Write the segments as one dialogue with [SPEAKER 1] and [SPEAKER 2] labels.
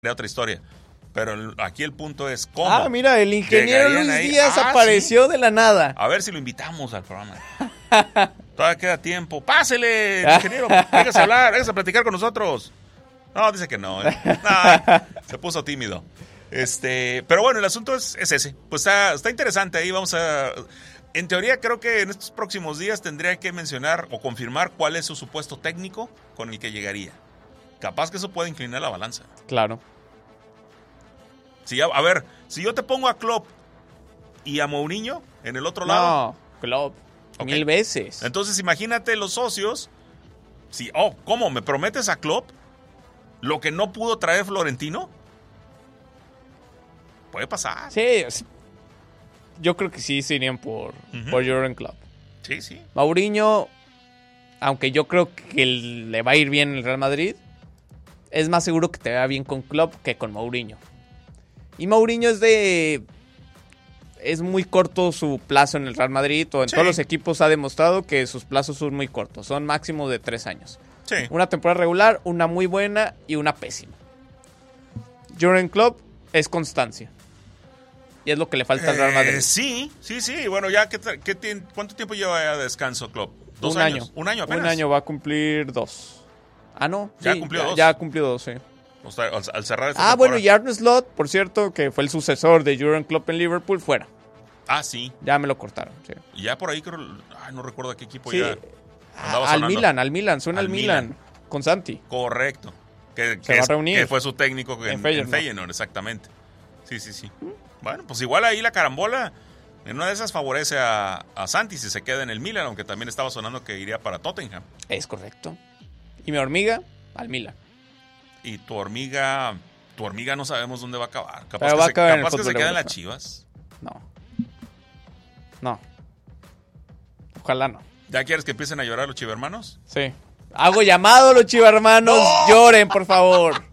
[SPEAKER 1] otra historia. Pero aquí el punto es cómo.
[SPEAKER 2] Mira, el ingeniero Luis Díaz apareció de la nada.
[SPEAKER 1] A ver si lo invitamos al programa. Todavía queda tiempo. ¡Pásele, ingeniero! Véngase a hablar, véngase a platicar con nosotros. No, dice que no. Se puso tímido. Pero bueno, el asunto es ese. Pues está interesante ahí. Vamos a... En teoría, creo que en estos próximos días tendría que mencionar o confirmar cuál es su supuesto técnico con el que llegaría. Capaz que eso puede inclinar la balanza.
[SPEAKER 2] Claro.
[SPEAKER 1] A ver, si yo te pongo a Klopp y a Mourinho en el otro lado.
[SPEAKER 2] No, Klopp. Okay. 1000 veces.
[SPEAKER 1] Entonces, imagínate los socios. ¿Cómo? ¿Me prometes a Klopp lo que no pudo traer Florentino? Puede pasar.
[SPEAKER 2] Sí. Yo creo que sí se irían por Jürgen Klopp.
[SPEAKER 1] Sí.
[SPEAKER 2] Mourinho, aunque yo creo que le va a ir bien el Real Madrid, es más seguro que te vaya bien con Klopp que con Mourinho. Y Mourinho es muy corto su plazo en el Real Madrid, o en todos los equipos ha demostrado que sus plazos son muy cortos, son máximo de 3 años.
[SPEAKER 1] Sí.
[SPEAKER 2] Una temporada regular, una muy buena y una pésima. Jürgen Klopp es constancia. Y es lo que le falta al Real Madrid.
[SPEAKER 1] Sí. Bueno, ya ¿cuánto tiempo lleva ya de descanso Klopp? 2 años. ¿Un año apenas?
[SPEAKER 2] Un año, va a cumplir 2. No.
[SPEAKER 1] Ya cumplió 2.
[SPEAKER 2] Ya cumplió 2, sí.
[SPEAKER 1] O sea, al cerrar esta temporada.
[SPEAKER 2] Bueno, y Arne Slot, por cierto, que fue el sucesor de Jürgen Klopp en Liverpool, fuera.
[SPEAKER 1] Sí.
[SPEAKER 2] Ya me lo cortaron, sí.
[SPEAKER 1] Y ya por ahí creo... no recuerdo a qué equipo
[SPEAKER 2] ya al Milan, suena al Milan, con Santi.
[SPEAKER 1] Correcto.
[SPEAKER 2] Se va a reunir.
[SPEAKER 1] Que fue su técnico en Feyenoord, exactamente. Sí. Bueno, pues igual ahí la carambola, en una de esas favorece a Santi si se queda en el Milan, aunque también estaba sonando que iría para Tottenham.
[SPEAKER 2] Es correcto. Y mi hormiga, al Milan.
[SPEAKER 1] Y tu hormiga no sabemos dónde va a acabar.
[SPEAKER 2] Capaz
[SPEAKER 1] que se queda en las Chivas.
[SPEAKER 2] No. Ojalá no.
[SPEAKER 1] ¿Ya quieres que empiecen a llorar los chivermanos?
[SPEAKER 2] Sí. Hago llamado a los chivermanos. ¡No! Lloren, por favor.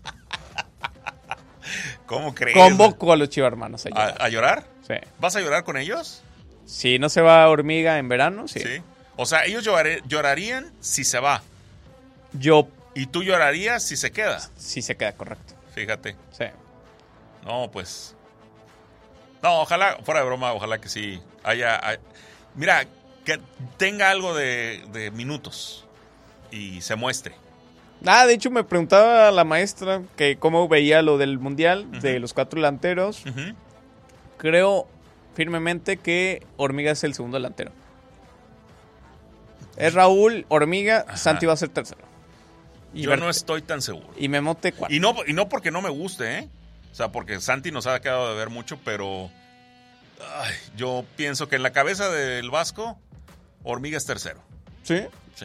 [SPEAKER 1] ¿Cómo crees?
[SPEAKER 2] Convoco a los chivermanos a llorar.
[SPEAKER 1] ¿A llorar?
[SPEAKER 2] Sí.
[SPEAKER 1] ¿Vas a llorar con ellos?
[SPEAKER 2] Si no se va hormiga en verano, sí.
[SPEAKER 1] O sea, ellos llorarían si se va. ¿Y tú llorarías si se queda?
[SPEAKER 2] Si se queda, correcto.
[SPEAKER 1] Fíjate.
[SPEAKER 2] Sí.
[SPEAKER 1] No, pues... No, ojalá, fuera de broma, ojalá que sí mira, que tenga algo de minutos y se muestre.
[SPEAKER 2] De hecho me preguntaba la maestra que cómo veía lo del Mundial, de los 4 delanteros. Creo firmemente que Hormiga es el segundo delantero. Es Raúl, Hormiga, Santi va a ser tercero.
[SPEAKER 1] Yo no estoy tan seguro.
[SPEAKER 2] Y Memote cuarto.
[SPEAKER 1] Y no porque no me guste, O sea, porque Santi nos ha quedado de ver mucho, pero yo pienso que en la cabeza del Vasco, Hormiga es tercero.
[SPEAKER 2] ¿Sí?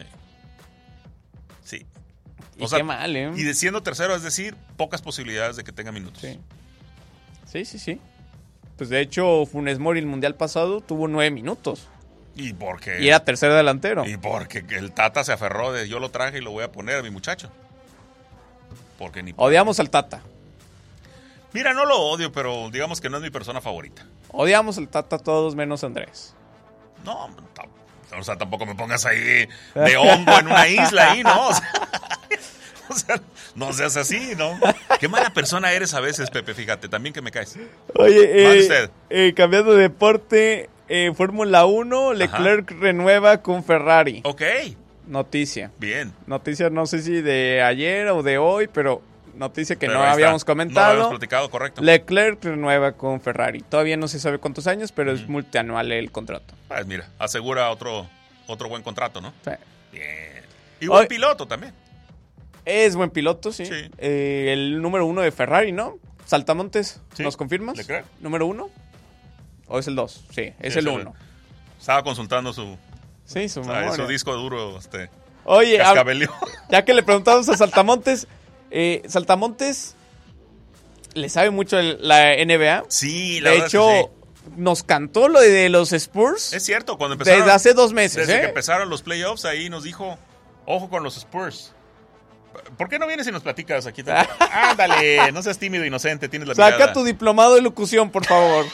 [SPEAKER 1] Sí.
[SPEAKER 2] O sea, qué mal,
[SPEAKER 1] Y siendo tercero, es decir, pocas posibilidades de que tenga minutos.
[SPEAKER 2] Sí. Pues de hecho, Funes Mori el Mundial pasado tuvo 9 minutos.
[SPEAKER 1] ¿Y por qué?
[SPEAKER 2] Y era tercer delantero.
[SPEAKER 1] Y porque el Tata se aferró de yo lo traje y lo voy a poner a mi muchacho.
[SPEAKER 2] Odiamos al Tata.
[SPEAKER 1] Mira, no lo odio, pero digamos que no es mi persona favorita.
[SPEAKER 2] Odiamos al Tata todos menos Andrés.
[SPEAKER 1] No, o sea, tampoco me pongas ahí de hongo en una isla ahí, ¿no? O sea, no seas así, ¿no? Qué mala persona eres a veces, Pepe, fíjate, también que me caes.
[SPEAKER 2] Oye, cambiando de deporte, Fórmula 1, Leclerc renueva con Ferrari.
[SPEAKER 1] Ok.
[SPEAKER 2] Noticia.
[SPEAKER 1] Bien.
[SPEAKER 2] Noticia, no sé si de ayer o de hoy, pero noticia que no habíamos comentado.
[SPEAKER 1] No habíamos platicado, correcto.
[SPEAKER 2] Leclerc renueva con Ferrari. Todavía no se sabe cuántos años, pero es multianual el contrato.
[SPEAKER 1] Pues mira, asegura otro buen contrato, ¿no?
[SPEAKER 2] Sí.
[SPEAKER 1] Bien. Y buen piloto también.
[SPEAKER 2] Es buen piloto, sí. El número 1 de Ferrari, ¿no? Saltamontes, ¿nos confirmas?
[SPEAKER 1] Leclerc.
[SPEAKER 2] ¿Número 1? ¿O es el 2? Sí, es el 1.
[SPEAKER 1] Estaba consultando su
[SPEAKER 2] memoria.
[SPEAKER 1] Su disco duro,
[SPEAKER 2] Oye, ya que le preguntamos a Saltamontes, Saltamontes le sabe mucho la NBA.
[SPEAKER 1] Sí, la
[SPEAKER 2] verdad.
[SPEAKER 1] De hecho,
[SPEAKER 2] nos cantó lo de los Spurs.
[SPEAKER 1] Es cierto, cuando empezaron.
[SPEAKER 2] Desde hace 2 meses.
[SPEAKER 1] Desde que empezaron los playoffs, ahí nos dijo, ojo con los Spurs. ¿Por qué no vienes y nos platicas aquí? Ándale, no seas tímido, inocente, tienes la mirada.
[SPEAKER 2] Saca tu diplomado de locución, por favor.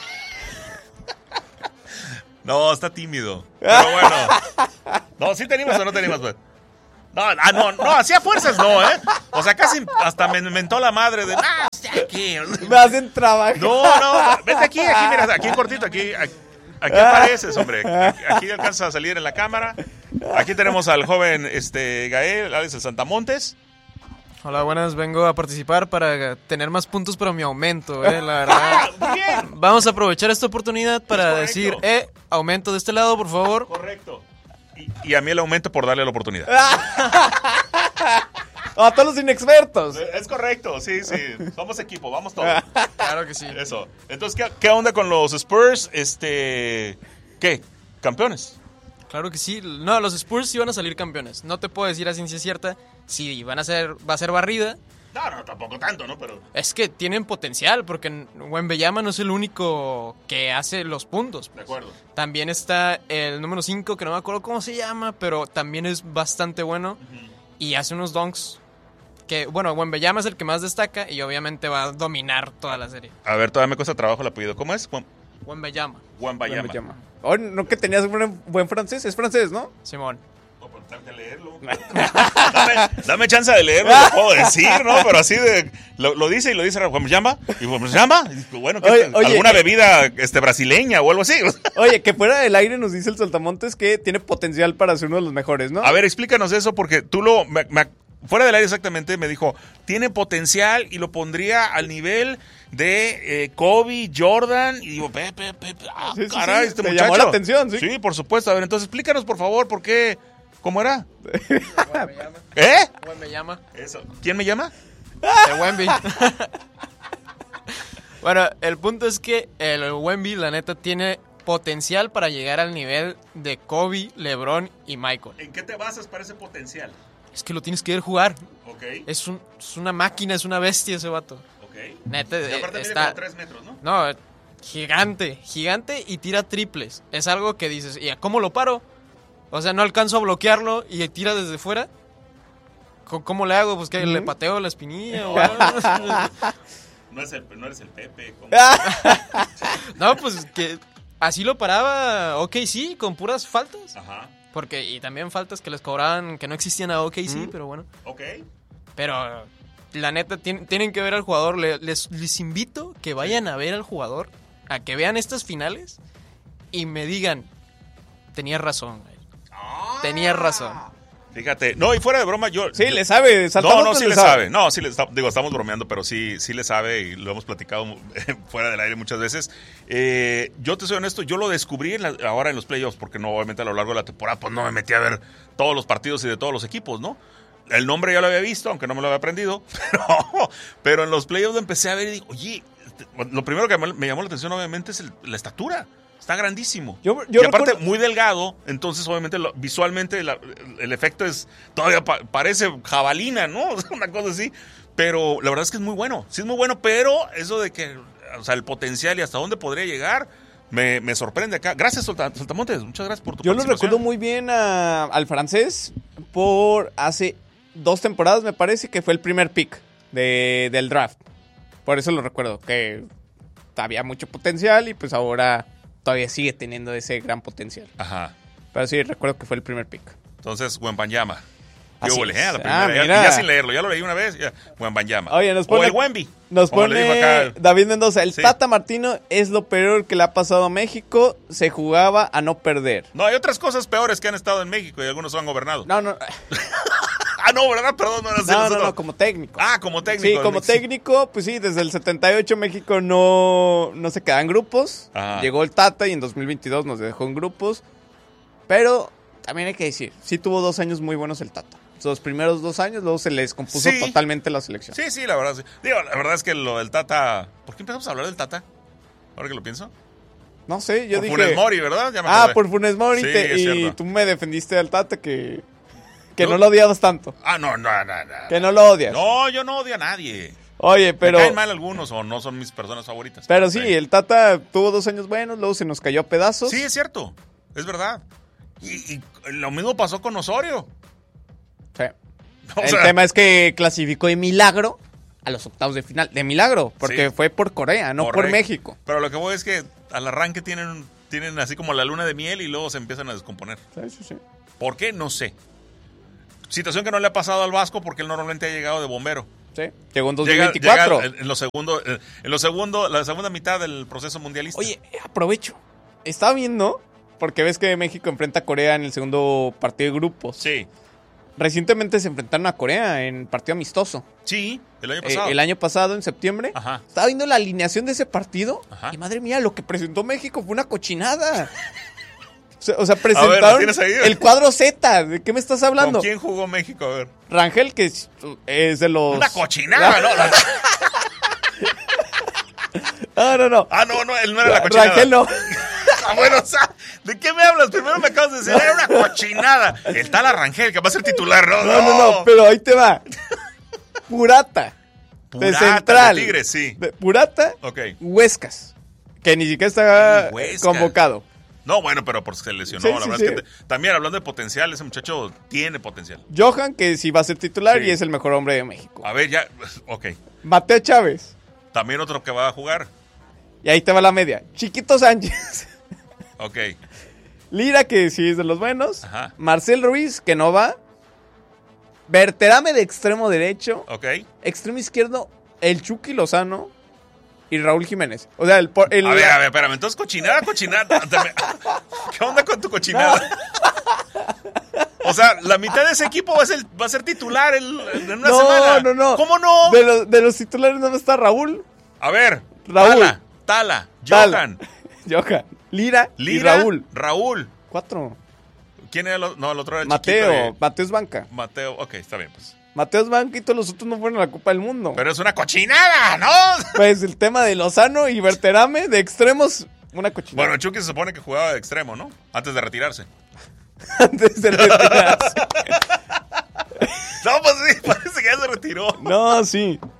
[SPEAKER 1] No, está tímido. Pero bueno. No, ¿sí te animas o no te animas, pues? No, hacía fuerzas no, ¿eh? O sea, casi hasta me mentó la madre de, aquí.
[SPEAKER 2] Me hacen trabajar.
[SPEAKER 1] No, vete aquí, mira, aquí en cortito, aquí apareces, hombre. Aquí alcanzas a salir en la cámara. Aquí tenemos al joven Gael, Alex el Santamontes.
[SPEAKER 3] Hola, buenas, vengo a participar para tener más puntos para mi aumento, la verdad.
[SPEAKER 1] Muy bien.
[SPEAKER 3] Vamos a aprovechar esta oportunidad para decir, aumento de este lado, por favor.
[SPEAKER 1] Correcto. Y a mí el aumento por darle la oportunidad.
[SPEAKER 2] A todos los inexpertos.
[SPEAKER 1] Es correcto, sí. Somos equipo, vamos todos.
[SPEAKER 3] Claro que sí.
[SPEAKER 1] Eso. Entonces, ¿qué onda con los Spurs? ¿Qué? ¿Campeones?
[SPEAKER 3] Claro que sí. No, los Spurs sí van a salir campeones. No te puedo decir a ciencia cierta si va a ser barrida.
[SPEAKER 1] No, tampoco tanto, ¿no? Pero
[SPEAKER 3] Es que tienen potencial, porque Wembanyama no es el único que hace los puntos.
[SPEAKER 1] de acuerdo.
[SPEAKER 3] También está el número 5, que no me acuerdo cómo se llama, pero también es bastante bueno. Y hace unos dunks que, bueno, Wembanyama es el que más destaca y obviamente va a dominar toda la serie.
[SPEAKER 1] A ver, todavía me cuesta trabajo el apellido. ¿Cómo es?
[SPEAKER 3] Wembanyama.
[SPEAKER 1] Wembanyama.
[SPEAKER 2] Oh, ¿no que tenías buen francés? Es francés, ¿no?
[SPEAKER 3] Simón.
[SPEAKER 1] No, pero tengo que leerlo. dame chance de leerlo, lo puedo decir, ¿no? Pero así de... Lo dice y lo dice Wembanyama. Y Wembanyama. Bueno,
[SPEAKER 2] Oye,
[SPEAKER 1] ¿alguna bebida brasileña o algo así?
[SPEAKER 2] Oye, que fuera del aire nos dice el Saltamontes que tiene potencial para ser uno de los mejores, ¿no?
[SPEAKER 1] A ver, explícanos eso porque tú fuera del aire exactamente me dijo, tiene potencial y lo pondría al nivel de Kobe, Jordan, y digo,
[SPEAKER 2] Sí,
[SPEAKER 1] caray,
[SPEAKER 2] sí.
[SPEAKER 1] este
[SPEAKER 2] Te
[SPEAKER 1] muchacho.
[SPEAKER 2] llamó la atención, ¿sí?
[SPEAKER 1] Sí, por supuesto. A ver, entonces explícanos, por favor, por qué, ¿cómo era?
[SPEAKER 3] Wembanyama.
[SPEAKER 1] ¿Eh?
[SPEAKER 3] Wembanyama.
[SPEAKER 1] Eso. ¿Quién me llama?
[SPEAKER 3] El Wemby. Bueno, el punto es que el Wemby, la neta, tiene potencial para llegar al nivel de Kobe, LeBron y Michael.
[SPEAKER 1] ¿En qué te basas para ese potencial?
[SPEAKER 3] Es que lo tienes que ver jugar.
[SPEAKER 1] Ok,
[SPEAKER 3] Es una máquina, es una bestia ese vato.
[SPEAKER 1] ok.
[SPEAKER 3] Neta,
[SPEAKER 1] Y aparte mide
[SPEAKER 3] está...
[SPEAKER 1] como 3 metros, ¿no?
[SPEAKER 3] No, gigante y tira triples. Es algo que dices, ¿y a cómo lo paro? O sea, no alcanzo a bloquearlo y tira desde fuera. ¿Cómo le hago? Pues que le pateo la espinilla o algo.
[SPEAKER 1] No eres el Pepe. ¿Cómo?
[SPEAKER 3] No, pues que así lo paraba OKC con puras faltas.
[SPEAKER 1] Ajá,
[SPEAKER 3] Y también faltas que les cobraban, que no existían a OKC, pero bueno.
[SPEAKER 1] ok.
[SPEAKER 3] Pero la neta, tienen que ver al jugador. Les invito que vayan a ver al jugador, a que vean estas finales y me digan, tenías razón, güey. Tenías razón.
[SPEAKER 1] Fíjate, no, y fuera de broma,
[SPEAKER 2] Sí, le sabe.
[SPEAKER 1] No, sí le sabe. No, sí digo, estamos bromeando, pero sí le sabe y lo hemos platicado fuera del aire muchas veces. Yo te soy honesto, yo lo descubrí ahora en los playoffs, porque no, obviamente a lo largo de la temporada, pues no me metí a ver todos los partidos y de todos los equipos, ¿no? El nombre ya lo había visto, aunque no me lo había aprendido, pero en los playoffs lo empecé a ver y digo, oye, lo primero que me llamó la atención obviamente es la estatura. Está grandísimo.
[SPEAKER 2] Yo
[SPEAKER 1] y aparte,
[SPEAKER 2] recuerdo...
[SPEAKER 1] muy delgado. Entonces, obviamente, visualmente el efecto es... Todavía parece jabalina, ¿no? Una cosa así. Pero la verdad es que es muy bueno. Sí es muy bueno, pero eso de que... O sea, el potencial y hasta dónde podría llegar... Me sorprende acá. Gracias, Saltamontes. Muchas gracias por tu
[SPEAKER 2] Yo lo
[SPEAKER 1] participación.
[SPEAKER 2] recuerdo muy bien al francés por hace 2 temporadas, me parece, que fue el primer pick del draft. Por eso lo recuerdo, que había mucho potencial y pues ahora... todavía sigue teniendo ese gran potencial.
[SPEAKER 1] Ajá.
[SPEAKER 2] Pero sí, recuerdo que fue el primer pick.
[SPEAKER 1] Entonces, Wembanyama.
[SPEAKER 2] Así
[SPEAKER 1] Yo volé,
[SPEAKER 2] es.
[SPEAKER 1] la primera.
[SPEAKER 2] Mira.
[SPEAKER 1] Ya sin leerlo, ya lo leí una vez. Wembanyama.
[SPEAKER 2] Oye, nos pone...
[SPEAKER 1] O el Wemby.
[SPEAKER 2] Nos
[SPEAKER 1] como le dijo
[SPEAKER 2] pone
[SPEAKER 1] acá.
[SPEAKER 2] David Mendoza. El
[SPEAKER 1] Sí.
[SPEAKER 2] Tata Martino es lo peor que le ha pasado a México. Se jugaba a no perder.
[SPEAKER 1] No, hay otras cosas peores que han estado en México y algunos han gobernado.
[SPEAKER 2] No.
[SPEAKER 1] Ah, no, ¿verdad? Perdón, no era así.
[SPEAKER 2] No, como técnico.
[SPEAKER 1] Ah, como técnico.
[SPEAKER 2] Sí, como técnico, pues sí, desde el 78 México no se quedaba en grupos.
[SPEAKER 1] Ajá.
[SPEAKER 2] Llegó el Tata y en 2022 nos dejó en grupos. Pero también hay que decir, sí tuvo 2 años muy buenos el Tata. Los primeros 2 años, luego se les compuso
[SPEAKER 1] Sí.
[SPEAKER 2] totalmente la selección.
[SPEAKER 1] Sí, la verdad. Sí. Digo, la verdad es que lo del Tata... ¿Por qué empezamos a hablar del Tata? Ahora que lo pienso.
[SPEAKER 2] No sé, yo
[SPEAKER 1] Por
[SPEAKER 2] dije...
[SPEAKER 1] Funes Mori, ¿verdad? Ya me acordé.
[SPEAKER 2] por Funes Mori
[SPEAKER 1] Sí,
[SPEAKER 2] y
[SPEAKER 1] es cierto.
[SPEAKER 2] tú me defendiste al Tata que no lo odiabas tanto.
[SPEAKER 1] Ah, no.
[SPEAKER 2] Que no lo odias.
[SPEAKER 1] No, yo no odio a nadie.
[SPEAKER 2] Oye, pero...
[SPEAKER 1] Me caen mal algunos o no son mis personas favoritas.
[SPEAKER 2] Pero sí, el Tata tuvo 2 años buenos, luego se nos cayó a pedazos.
[SPEAKER 1] Sí, es cierto. Es verdad. Y lo mismo pasó con Osorio.
[SPEAKER 2] Sí.
[SPEAKER 1] O
[SPEAKER 2] El
[SPEAKER 1] sea,
[SPEAKER 2] tema es que clasificó de milagro a los octavos de final. De milagro, porque
[SPEAKER 1] Sí.
[SPEAKER 2] fue por Corea, no por
[SPEAKER 1] correcto.
[SPEAKER 2] México.
[SPEAKER 1] Pero lo que voy es que al arranque tienen así como la luna de miel y luego se empiezan a descomponer.
[SPEAKER 2] Sí.
[SPEAKER 1] ¿Por qué? No sé. Situación que no le ha pasado al Vasco porque él normalmente ha llegado de bombero.
[SPEAKER 2] Sí, llegó en 2024.
[SPEAKER 1] Llega en la segunda mitad del proceso mundialista.
[SPEAKER 2] Oye, aprovecho. Estaba viendo, porque ves que México enfrenta a Corea en el segundo partido de grupos.
[SPEAKER 1] Sí.
[SPEAKER 2] Recientemente se enfrentaron a Corea en partido amistoso.
[SPEAKER 1] Sí, el año pasado.
[SPEAKER 2] El año pasado, en septiembre.
[SPEAKER 1] Ajá.
[SPEAKER 2] Estaba viendo la alineación de ese partido.
[SPEAKER 1] Ajá.
[SPEAKER 2] Y madre mía, lo que presentó México fue una cochinada. O sea, presentaron
[SPEAKER 1] ¿tienes ahí?
[SPEAKER 2] el cuadro Z. ¿De qué me estás hablando?
[SPEAKER 1] ¿Con quién jugó México? A ver.
[SPEAKER 2] Rangel, que es de los...
[SPEAKER 1] Una cochinada, ¿no?
[SPEAKER 2] No.
[SPEAKER 1] Ah, no, él no era la cochinada.
[SPEAKER 2] Rangel no.
[SPEAKER 1] Bueno, o sea, ¿de qué me hablas? Primero me acabas de decir, era una cochinada. El tal Rangel, que va a ser titular, ¿no?
[SPEAKER 2] No, pero ahí te va. Purata. De central.
[SPEAKER 1] De Tigres, sí.
[SPEAKER 2] Purata.
[SPEAKER 1] Ok.
[SPEAKER 2] Huescas. Que ni siquiera está
[SPEAKER 1] Huescas.
[SPEAKER 2] convocado.
[SPEAKER 1] No, bueno, pero porque se lesionó.
[SPEAKER 2] Sí,
[SPEAKER 1] la
[SPEAKER 2] sí,
[SPEAKER 1] verdad
[SPEAKER 2] sí.
[SPEAKER 1] es que también hablando de potencial, ese muchacho tiene potencial.
[SPEAKER 2] Johan, que sí va a ser titular
[SPEAKER 1] Sí.
[SPEAKER 2] y es el mejor hombre de México.
[SPEAKER 1] A ver, ya, ok.
[SPEAKER 2] Mateo Chávez.
[SPEAKER 1] También otro que va a jugar.
[SPEAKER 2] Y ahí te va la media. Chiquito Sánchez.
[SPEAKER 1] Ok.
[SPEAKER 2] Lira, que sí es de los buenos.
[SPEAKER 1] Ajá.
[SPEAKER 2] Marcel Ruiz, que no va. Berterame de extremo derecho.
[SPEAKER 1] Ok.
[SPEAKER 2] Extremo izquierdo, el Chucky Lozano. Y Raúl Jiménez. O sea, el
[SPEAKER 1] A ver, espérame. Entonces, cochinada. ¿Qué onda con tu cochinada? O sea, la mitad de ese equipo va a ser titular en una semana.
[SPEAKER 2] No.
[SPEAKER 1] ¿Cómo no?
[SPEAKER 2] De los titulares no está Raúl.
[SPEAKER 1] A ver.
[SPEAKER 2] Raúl.
[SPEAKER 1] Tala.
[SPEAKER 2] Tala.
[SPEAKER 1] Johan.
[SPEAKER 2] Lira y
[SPEAKER 1] Lira.
[SPEAKER 2] Raúl.
[SPEAKER 1] Raúl.
[SPEAKER 2] 4.
[SPEAKER 1] ¿Quién era el otro? No, el otro era el
[SPEAKER 2] Mateo.
[SPEAKER 1] chiquito
[SPEAKER 2] Mateo es banca.
[SPEAKER 1] Mateo, ok, está bien, pues.
[SPEAKER 2] Mateo es banca y todos los otros no fueron a la Copa del Mundo.
[SPEAKER 1] Pero es una cochinada, ¿no?
[SPEAKER 2] Pues el tema de Lozano y Berterame de extremos, una cochinada.
[SPEAKER 1] Bueno, Chucky se supone que jugaba de extremo, ¿no? Antes de retirarse.
[SPEAKER 2] Antes de retirarse.
[SPEAKER 1] No, pues sí, parece que ya se retiró.
[SPEAKER 2] No, sí.